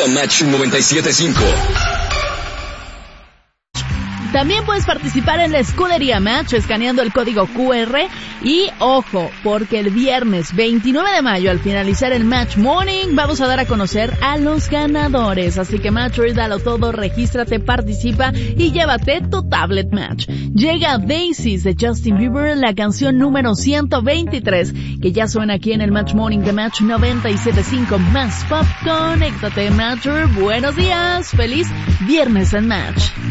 Match 97.5. También puedes participar en la escudería Match escaneando el código QR y ojo, porque el viernes 29 de mayo al finalizar el Match Morning vamos a dar a conocer a los ganadores. Así que Matcher, dalo todo, regístrate, participa y llévate tu tablet Match. Llega Daisies de Justin Bieber, la canción número 123, que ya suena aquí en el Match Morning de Match 97.5 más pop. Conéctate Matcher, buenos días, feliz viernes en Match.